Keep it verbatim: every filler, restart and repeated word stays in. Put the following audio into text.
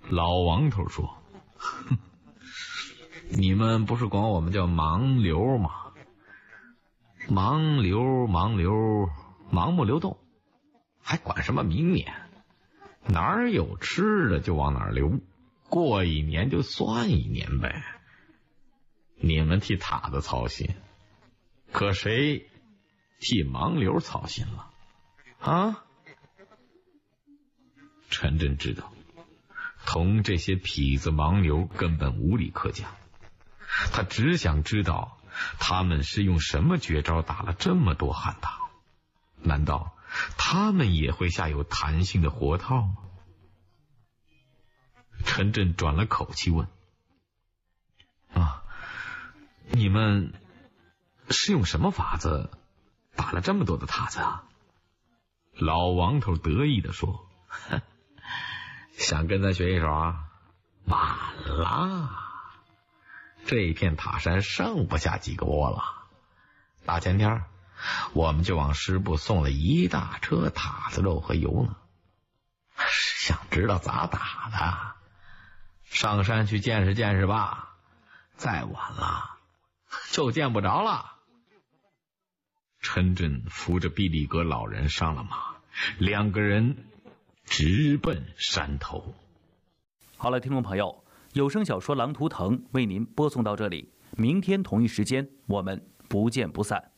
老王头说：“哼，你们不是管我们叫盲流吗？盲流，盲流，盲目流动，还管什么明年？哪儿有吃的就往哪儿流，过一年就算一年呗。你们替塔子操心，可谁替盲流操心了啊？”陈震知道同这些痞子盲流根本无理可讲，他只想知道他们是用什么绝招打了这么多旱塔，难道他们也会下有弹性的活套吗？陈震转了口气问：“啊，你们是用什么法子打了这么多的塔子啊？”老王头得意地说：“哼，想跟咱学一手啊？晚了，这一片塔山剩不下几个窝了。大前天我们就往师部送了一大车塔子肉和油呢。想知道咋打的，上山去见识见识吧，再晚了就见不着了。”陈震扶着毕力格老人上了马，两个人直奔山头。 好了，听众朋友，有声小说《狼图腾》为您播送到这里，明天同一时间我们不见不散。